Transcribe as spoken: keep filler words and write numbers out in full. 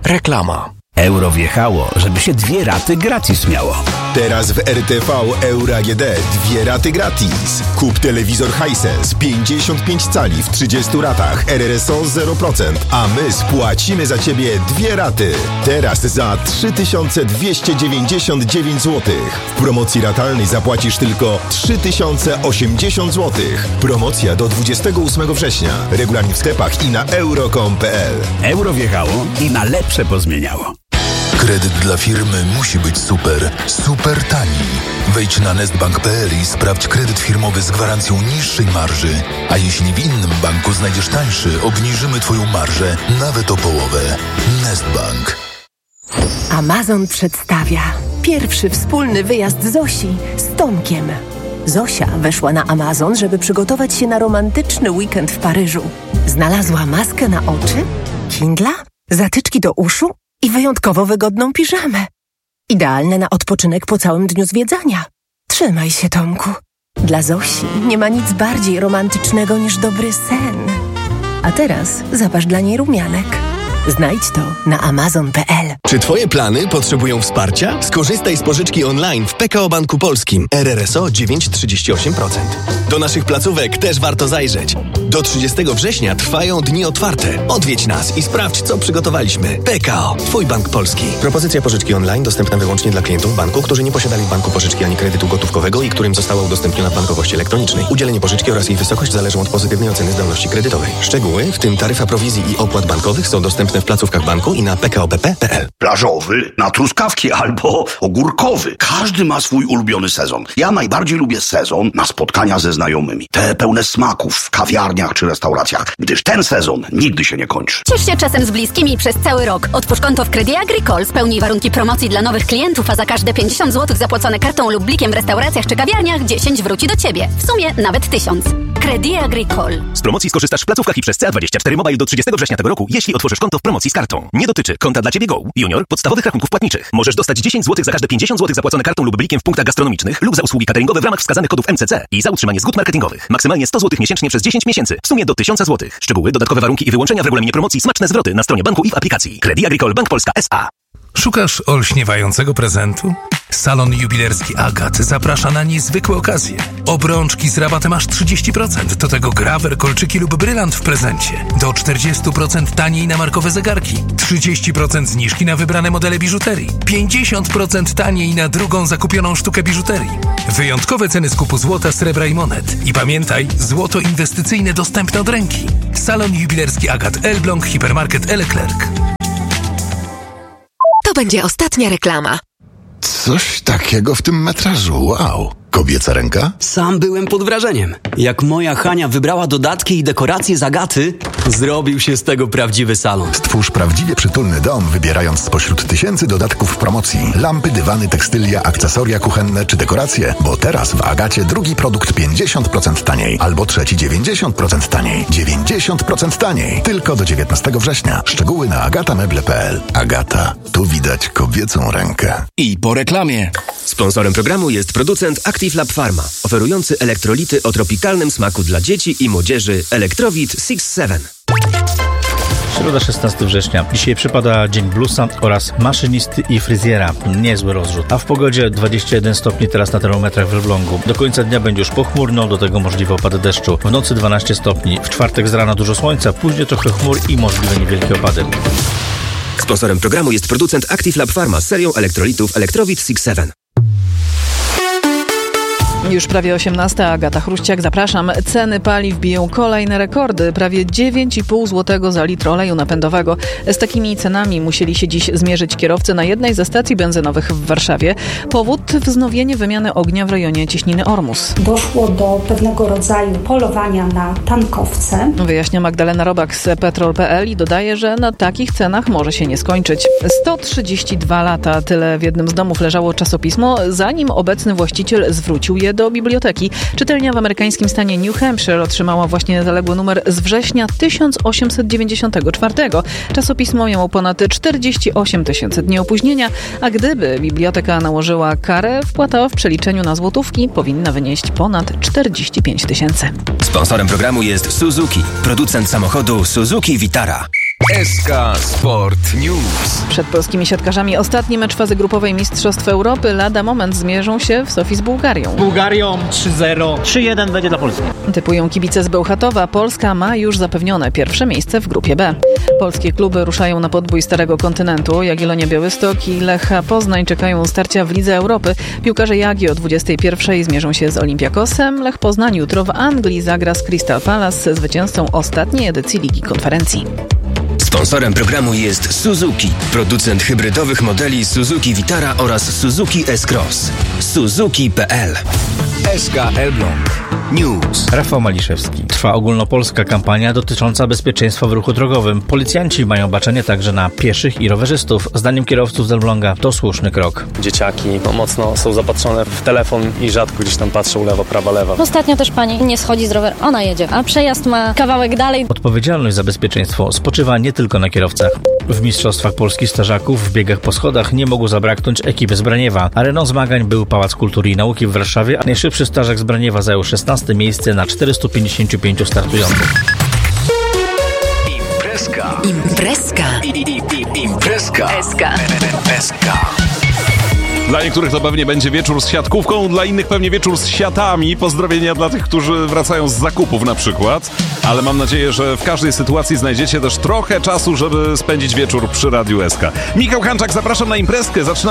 Reklama. Euro wjechało, żeby się dwie raty gratis miało. Teraz w R T V Euro A G D dwie raty gratis. Kup telewizor Hisense pięćdziesiąt pięć cali w trzydziestu ratach, R R S O zero procent, a my spłacimy za Ciebie dwie raty. Teraz za trzy tysiące dwieście dziewięćdziesiąt dziewięć złotych. W promocji ratalnej zapłacisz tylko trzy tysiące osiemdziesiąt złotych. Promocja do dwudziestego ósmego września. Regulamin w sklepach i na euro kropka com kropka p l. Euro wjechało i na lepsze pozmieniało. Kredyt dla firmy musi być super, super tani. Wejdź na nestbank kropka p l i sprawdź kredyt firmowy z gwarancją niższej marży. A jeśli w innym banku znajdziesz tańszy, obniżymy Twoją marżę nawet o połowę. Nestbank. Amazon przedstawia pierwszy wspólny wyjazd Zosi z Tomkiem. Zosia weszła na Amazon, żeby przygotować się na romantyczny weekend w Paryżu. Znalazła maskę na oczy, Kindla, zatyczki do uszu i wyjątkowo wygodną piżamę. Idealne na odpoczynek po całym dniu zwiedzania. Trzymaj się, Tomku. Dla Zosi nie ma nic bardziej romantycznego niż dobry sen. A teraz zapasz dla niej rumianek. Znajdź to na amazon kropka p l. Czy Twoje plany potrzebują wsparcia? Skorzystaj z pożyczki online w P K O Banku Polskim. R R S O dziewięć przecinek trzydzieści osiem procent. Do naszych placówek też warto zajrzeć. Do trzydziestego września trwają dni otwarte. Odwiedź nas i sprawdź, co przygotowaliśmy. P K O. Twój bank polski. Propozycja pożyczki online dostępna wyłącznie dla klientów banku, którzy nie posiadali w banku pożyczki ani kredytu gotówkowego i którym została udostępniona w bankowości elektronicznej. Udzielenie pożyczki oraz jej wysokość zależą od pozytywnej oceny zdolności kredytowej. Szczegóły, w tym taryfa prowizji i opłat bankowych, są dostępne w placówkach banku i na p k o b p kropka p l. Plażowy na truskawki albo ogórkowy. Każdy ma swój ulubiony sezon. Ja najbardziej lubię sezon na spotkania ze znajomymi. Te pełne smaków w kawiarniach czy restauracjach, gdyż ten sezon nigdy się nie kończy. Ciesz się czasem z bliskimi przez cały rok. Otwórz konto w Credit Agricole, spełnij warunki promocji dla nowych klientów, a za każde pięćdziesiąt złotych zapłacone kartą lub blikiem w restauracjach czy kawiarniach dziesięć wróci do Ciebie. W sumie nawet tysiąc. Credit Agricole. Z promocji skorzystasz w placówkach i przez C A dwadzieścia cztery Mobile do trzydziestego września tego roku, jeśli otworzysz konto w promocji z kartą. Nie dotyczy konta dla Ciebie Go, Junior, podstawowych rachunków płatniczych. Możesz dostać dziesięć złotych za każde pięćdziesiąt złotych zapłacone kartą lub blikiem w punktach gastronomicznych lub za usługi cateringowe w ramach wskazanych kodów M C C i za utrzymanie zgód marketingowych. Maksymalnie sto złotych miesięcznie przez dziesięć miesięcy. W sumie do tysiąc złotych. Szczegóły, dodatkowe warunki i wyłączenia w regulaminie promocji, smaczne zwroty na stronie banku i w aplikacji. Credit Agricole Bank Polska S A. Szukasz olśniewającego prezentu? Salon jubilerski Agat zaprasza na niezwykłe okazje. Obrączki z rabatem aż trzydzieści procent. Do tego grawer, kolczyki lub brylant w prezencie. Do czterdzieści procent taniej na markowe zegarki. trzydzieści procent zniżki na wybrane modele biżuterii. pięćdziesiąt procent taniej na drugą zakupioną sztukę biżuterii. Wyjątkowe ceny skupu złota, srebra i monet. I pamiętaj, złoto inwestycyjne dostępne od ręki. Salon jubilerski Agat, Elbląg, Hipermarket Leclerc. To będzie ostatnia reklama. Coś takiego w tym metrażu, wow. Kobieca ręka? Sam byłem pod wrażeniem. Jak moja Hania wybrała dodatki i dekoracje z Agaty, zrobił się z tego prawdziwy salon. Stwórz prawdziwie przytulny dom, wybierając spośród tysięcy dodatków w promocji. Lampy, dywany, tekstylia, akcesoria kuchenne czy dekoracje. Bo teraz w Agacie drugi produkt pięćdziesiąt procent taniej. Albo trzeci dziewięćdziesiąt procent taniej. dziewięćdziesiąt procent taniej. Tylko do dziewiętnastego września. Szczegóły na agatameble kropka p l. Agata. Tu widać kobiecą rękę. I po reklamie. Sponsorem programu jest producent Active Lab Pharma, oferujący elektrolity o tropikalnym smaku dla dzieci i młodzieży Electrowit six seven. Środa szesnastego września. Dzisiaj przypada Dzień Bluesa oraz maszynisty i fryzjera. Niezły rozrzut. A w pogodzie dwadzieścia jeden stopni teraz na termometrach w Elblągu. Do końca dnia będzie już pochmurno, do tego możliwy opady deszczu. W nocy dwanaście stopni. W czwartek z rana dużo słońca, później trochę chmur i możliwe niewielkie opady. Sponsorem programu jest producent Active Lab Pharma z serią elektrolitów Electrowit six seven. Już prawie osiemnasta. Agata Chruściak, zapraszam. Ceny paliw biją kolejne rekordy. Prawie dziewięć i pół złotego za litr oleju napędowego. Z takimi cenami musieli się dziś zmierzyć kierowcy na jednej ze stacji benzynowych w Warszawie. Powód: wznowienie wymiany ognia w rejonie Cieśniny Ormus. Doszło do pewnego rodzaju polowania na tankowce. Wyjaśnia Magdalena Robak z petrol kropka p l i dodaje, że na takich cenach może się nie skończyć. sto trzydzieści dwa lata. Tyle w jednym z domów leżało czasopismo, zanim obecny właściciel zwrócił je do biblioteki. Czytelnia w amerykańskim stanie New Hampshire otrzymała właśnie zaległy numer z września tysiąc osiemset dziewięćdziesiątego czwartego. Czasopismo miało ponad czterdzieści osiem tysięcy dni opóźnienia, a gdyby biblioteka nałożyła karę, wpłata w przeliczeniu na złotówki powinna wynieść ponad czterdzieści pięć tysięcy. Sponsorem programu jest Suzuki, producent samochodu Suzuki Vitara. S K Sport News. Przed polskimi siatkarzami ostatni mecz fazy grupowej Mistrzostw Europy. Lada moment zmierzą się w Sofii z Bułgarią. Bułgarią trzy zero, trzy jeden będzie dla Polski. Typują kibice z Bełchatowa. Polska ma już zapewnione pierwsze miejsce w grupie B. Polskie kluby ruszają na podbój Starego Kontynentu. Jagiellonia Białystok i Lech Poznań czekają starcia w Lidze Europy. Piłkarze Jagi o dwudziestej pierwszej zmierzą się z Olympiakosem. Lech Poznań jutro w Anglii zagra z Crystal Palace, zwycięzcą ostatniej edycji Ligi Konferencji. Sponsorem programu jest Suzuki, producent hybrydowych modeli Suzuki Vitara oraz Suzuki S-Cross. Suzuki kropka p l. S K Elbląg News. Rafał Maliszewski. Trwa ogólnopolska kampania dotycząca bezpieczeństwa w ruchu drogowym. Policjanci mają baczenie także na pieszych i rowerzystów. Zdaniem kierowców z Elbląga to słuszny krok. Dzieciaki no, mocno są zapatrzone w telefon i rzadko gdzieś tam patrzą lewo, prawa, lewa. Ostatnio też pani nie schodzi z roweru, ona jedzie, a przejazd ma kawałek dalej. Odpowiedzialność za bezpieczeństwo spoczywa nie tylko na kierowcach. W Mistrzostwach Polski Strażaków w biegach po schodach nie mogło zabraknąć ekipy z Braniewa. Areną zmagań był Pałac Kultury i Nauki w Warszawie, a najszybszy strażak z Braniewa zajął szesnaste miejsce na czterystu pięćdziesięciu pięciu startujących. Imprezka. Imprezka. I, i, i, imprezka. Imprezka. Imprezka. Dla niektórych to pewnie będzie wieczór z siatkówką, dla innych pewnie wieczór z siatami. Pozdrowienia dla tych, którzy wracają z zakupów na przykład. Ale mam nadzieję, że w każdej sytuacji znajdziecie też trochę czasu, żeby spędzić wieczór przy Radiu S K. Michał Hanczak, zapraszam na imprezkę. Zaczynamy